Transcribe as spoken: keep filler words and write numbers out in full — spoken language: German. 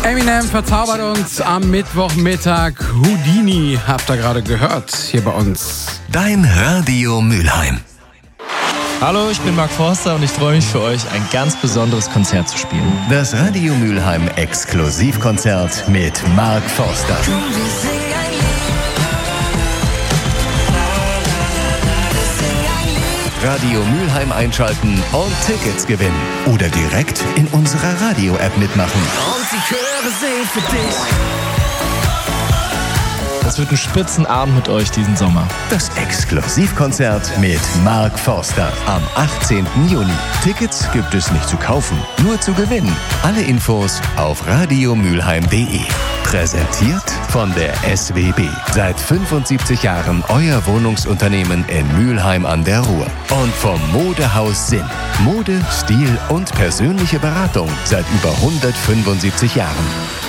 Eminem verzaubert uns am Mittwochmittag. Houdini habt ihr gerade gehört hier bei uns. Dein Radio Mülheim. Hallo, ich bin Mark Forster und ich freue mich für euch, ein ganz besonderes Konzert zu spielen. Das Radio Mülheim Exklusivkonzert mit Mark Forster. Radio Mülheim einschalten und Tickets gewinnen. Oder direkt in unserer Radio-App mitmachen. Und ich höre sie für dich. Das wird ein Spitzenabend mit euch diesen Sommer. Das Exklusivkonzert mit Mark Forster am achtzehnten Juni. Tickets gibt es nicht zu kaufen, nur zu gewinnen. Alle Infos auf radiomülheim punkt de. Präsentiert von der S W B. Seit fünfundsiebzig Jahren euer Wohnungsunternehmen in Mülheim an der Ruhr. Und vom Modehaus Sinn. Mode, Stil und persönliche Beratung seit über hundertfünfundsiebzig Jahren.